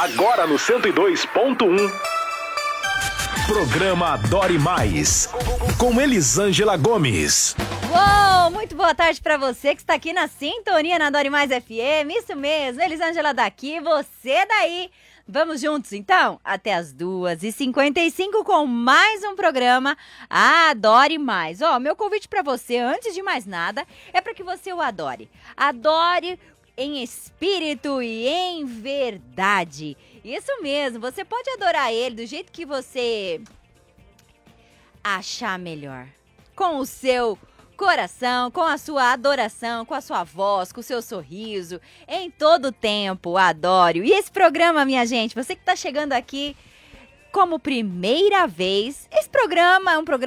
Agora no 102.1. Programa Adore Mais, com Elisângela Gomes. Uou, muito boa tarde pra você que está aqui na sintonia na Adore Mais FM. Isso mesmo, Elisângela daqui, você daí. Vamos juntos então, até as 2h55 com mais um programa Adore Mais. Meu convite pra você, antes de mais nada, é para que você o adore. Adore em espírito e em verdade. Isso mesmo, você pode adorar ele do jeito que você achar melhor. Com o seu coração, com a sua adoração, com a sua voz, com o seu sorriso, em todo tempo, adore. E esse programa, minha gente, você que está chegando aqui como primeira vez, esse programa é um programa